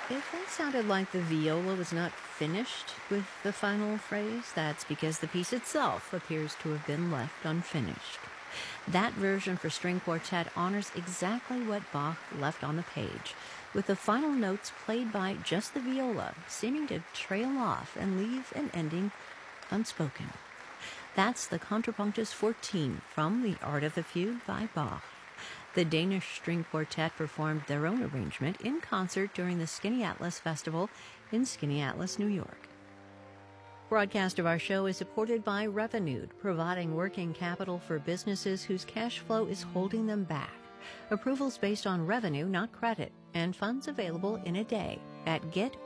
If it sounded like the viola was not finished with the final phrase, that's because the piece itself appears to have been left unfinished. That version for string quartet honors exactly what Bach left on the page, with the final notes played by just the viola, seeming to trail off and leave an ending unspoken. That's the Contrapunctus 14 from The Art of the Fugue by Bach. The Danish String Quartet performed their own arrangement in concert during the Skinny Atlas Festival in Skinny Atlas, New York. Broadcast of our show is supported by Revenued, providing working capital for businesses whose cash flow is holding them back. Approvals based on revenue, not credit, and funds available in a day at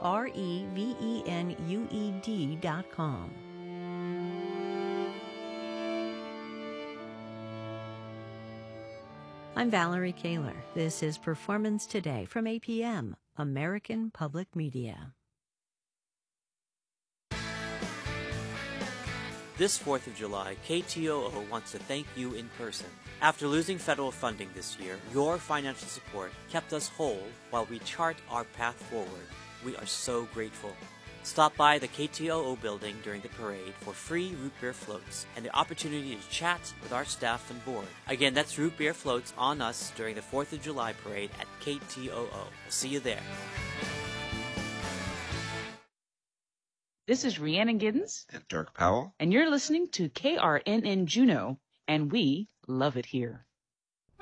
getrevenued.com. I'm Valerie Kaler. This is Performance Today from APM, American Public Media. This 4th of July, KTOO wants to thank you in person. After losing federal funding this year, your financial support kept us whole while we chart our path forward. We are so grateful. Stop by the KTOO building during the parade for free root beer floats and the opportunity to chat with our staff and board. Again, that's root beer floats on us during the 4th of July parade at KTOO. We'll see you there. This is Rhiannon Giddens and Dirk Powell, and you're listening to KRNN Juneau, and we love it here.